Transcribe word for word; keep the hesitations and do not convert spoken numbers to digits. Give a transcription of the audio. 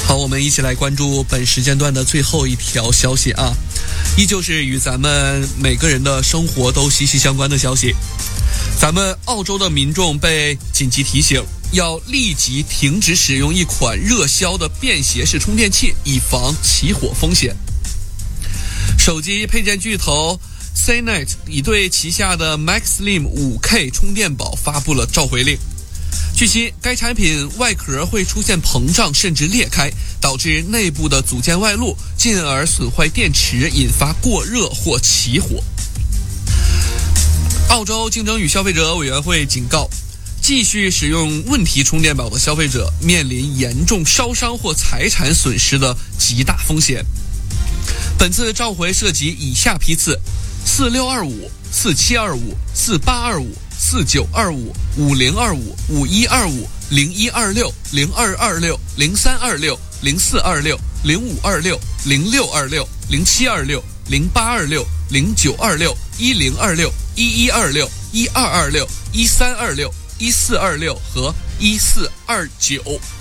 好，我们一起来关注本时间段的最后一条消息啊，依旧是与咱们每个人的生活都息息相关的消息。咱们澳洲的民众被紧急提醒，要立即停止使用一款热销的便携式充电器，以防起火风险。手机配件巨头 Cnet 已对旗下的 MaxSlim 五 K 充电宝发布了召回令。据悉，该产品外壳会出现膨胀甚至裂开，导致内部的组件外露，进而损坏电池，引发过热或起火。澳洲竞争与消费者委员会警告，继续使用问题充电宝的消费者面临严重烧伤或财产损失的极大风险。本次召回涉及以下批次：四六二五、四七二五、四八二五、四九二五、五零二五、五一二五、零一二六、零二二六、零三二六、零四二六、零五二六、零六二六、零七二六、零八二六、零九二六、一零二六、一一二六、一二二六、一三二六、一四二六和一四二九。